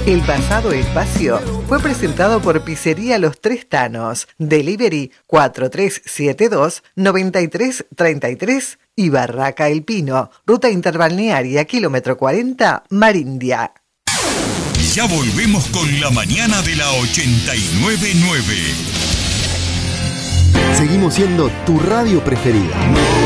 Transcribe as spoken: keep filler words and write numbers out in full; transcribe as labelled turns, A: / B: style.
A: El pasado espacio fue presentado por Pizzería Los Tres Tanos, Delivery cuatro tres siete dos, nueve tres tres tres y Barraca El Pino, Ruta Interbalnearia, kilómetro cuarenta, Marindia.
B: Ya volvemos con la mañana de la ochenta y nueve punto nueve.
C: Seguimos siendo tu radio preferida.